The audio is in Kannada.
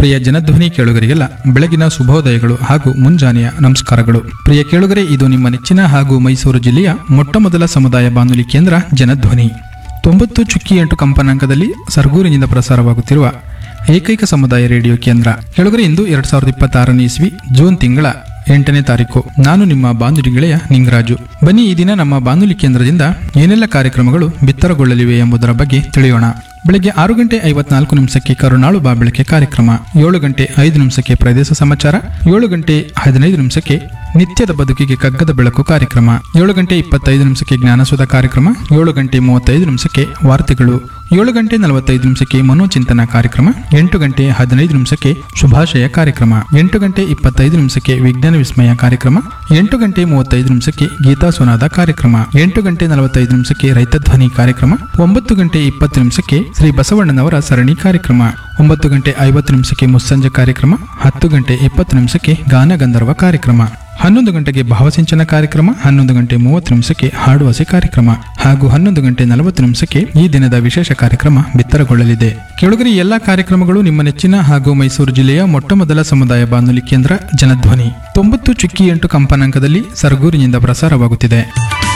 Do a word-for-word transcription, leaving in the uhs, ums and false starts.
ಪ್ರಿಯ ಜನಧ್ವನಿ ಕೇಳುಗರಿಗೆಲ್ಲ ಬೆಳಗಿನ ಶುಭೋದಯಗಳು ಹಾಗೂ ಮುಂಜಾನೆಯ ನಮಸ್ಕಾರಗಳು. ಪ್ರಿಯ ಕೇಳುಗರೆ, ಇದು ನಿಮ್ಮ ನೆಚ್ಚಿನ ಹಾಗೂ ಮೈಸೂರು ಜಿಲ್ಲೆಯ ಮೊಟ್ಟಮೊದಲ ಸಮುದಾಯ ಬಾನುಲಿ ಕೇಂದ್ರ ಜನಧ್ವನಿ. ತೊಂಬತ್ತು ಚುಕ್ಕಿ ಎಂಟು ಕಂಪನಾಂಕದಲ್ಲಿ ಸರಗೂರಿನಿಂದ ಪ್ರಸಾರವಾಗುತ್ತಿರುವ ಏಕೈಕ ಸಮುದಾಯ ರೇಡಿಯೋ ಕೇಂದ್ರ. ಕೇಳುಗರೆ, ಇಂದು ಎರಡ್ ಸಾವಿರದ ಇಪ್ಪತ್ತಾರನೇ ಇಸ್ವಿ ಜೂನ್ ತಿಂಗಳ ಎಂಟನೇ ತಾರೀಕು. ನಾನು ನಿಮ್ಮ ಬಾನುಲಿ ಗೆಳೆಯ ನಿಂಗರಾಜು. ಬನ್ನಿ, ಈ ದಿನ ನಮ್ಮ ಬಾನುಲಿ ಕೇಂದ್ರದಿಂದ ಏನೆಲ್ಲ ಕಾರ್ಯಕ್ರಮಗಳು ಬಿತ್ತರಗೊಳ್ಳಲಿವೆ ಎಂಬುದರ ಬಗ್ಗೆ ತಿಳಿಯೋಣ. ಬೆಳಗ್ಗೆ ಆರು ಗಂಟೆ ಐವತ್ನಾಲ್ಕು ನಿಮಿಷಕ್ಕೆ ಕರುನಾಳು ಬಾ ಬೆಳಕೆ ಕಾರ್ಯಕ್ರಮ, ಏಳು ಗಂಟೆ ಐದು ನಿಮಿಷಕ್ಕೆ ಪ್ರದೇಶ ಸಮಾಚಾರ, ಏಳು ಗಂಟೆ ಹದಿನೈದು ನಿಮಿಷಕ್ಕೆ ನಿತ್ಯದ ಬದುಕಿಗೆ ಕಗ್ಗದ ಬೆಳಕು ಕಾರ್ಯಕ್ರಮ, ಏಳು ಗಂಟೆ ಇಪ್ಪತ್ತೈದು ನಿಮಿಷಕ್ಕೆ ಜ್ಞಾನಸುಧ ಕಾರ್ಯಕ್ರಮ, ಏಳು ಗಂಟೆ ಮೂವತ್ತೈದು ನಿಮಿಷಕ್ಕೆ ವಾರ್ತೆಗಳು, ಏಳು ಗಂಟೆ ನಲವತ್ತೈದು ನಿಮಿಷಕ್ಕೆ ಮನೋಚಿಂತನ ಕಾರ್ಯಕ್ರಮ, ಎಂಟು ಗಂಟೆ ಹದಿನೈದು ನಿಮಿಷಕ್ಕೆ ಶುಭಾಶಯ ಕಾರ್ಯಕ್ರಮ, ಎಂಟು ಗಂಟೆ ಇಪ್ಪತ್ತೈದು ನಿಮಿಷಕ್ಕೆ ವಿಜ್ಞಾನ ವಿಸ್ಮಯ ಕಾರ್ಯಕ್ರಮ, ಎಂಟು ಗಂಟೆ ಮೂವತ್ತೈದು ನಿಮಿಷಕ್ಕೆ ಗೀತಾ ಸುನಾದ ಕಾರ್ಯಕ್ರಮ, ಎಂಟು ಗಂಟೆ ನಲವತ್ತೈದು ನಿಮಿಷಕ್ಕೆ ರೈತ ಧ್ವನಿ ಕಾರ್ಯಕ್ರಮ, ಒಂಬತ್ತು ಗಂಟೆ ಇಪ್ಪತ್ತು ನಿಮಿಷಕ್ಕೆ ಶ್ರೀ ಬಸವಣ್ಣನವರ ಸರಣಿ ಕಾರ್ಯಕ್ರಮ, ಒಂಬತ್ತು ಗಂಟೆ ಐವತ್ತು ನಿಮಿಷಕ್ಕೆ ಮುಸ್ಸಂಜೆ ಕಾರ್ಯಕ್ರಮ, ಹತ್ತು ಗಂಟೆ ಇಪ್ಪತ್ತು ನಿಮಿಷಕ್ಕೆ ಗಾನ ಗಂಧರ್ವ ಕಾರ್ಯಕ್ರಮ, ಹನ್ನೊಂದು ಗಂಟೆಗೆ ಭಾವಸಿಂಚನ ಕಾರ್ಯಕ್ರಮ, ಹನ್ನೊಂದು ಗಂಟೆ ಮೂವತ್ತು ನಿಮಿಷಕ್ಕೆ ಹಾಡುವಸೆ ಕಾರ್ಯಕ್ರಮ ಹಾಗೂ ಹನ್ನೊಂದು ಗಂಟೆ ನಲವತ್ತು ನಿಮಿಷಕ್ಕೆ ಈ ದಿನದ ವಿಶೇಷ ಕಾರ್ಯಕ್ರಮ ಬಿತ್ತರಗೊಳ್ಳಲಿದೆ. ಕೇಳುಗರಿ, ಎಲ್ಲಾ ಕಾರ್ಯಕ್ರಮಗಳು ನಿಮ್ಮ ನೆಚ್ಚಿನ ಹಾಗೂ ಮೈಸೂರು ಜಿಲ್ಲೆಯ ಮೊಟ್ಟಮೊದಲ ಸಮುದಾಯ ಬಾನುಲಿ ಕೇಂದ್ರ ಜನಧ್ವನಿ ತೊಂಬತ್ತು ಚುಕ್ಕಿ ಎಂಟು ಕಂಪನಾಂಕದಲ್ಲಿ ಸರಗೂರಿನಿಂದ ಪ್ರಸಾರವಾಗುತ್ತಿದೆ.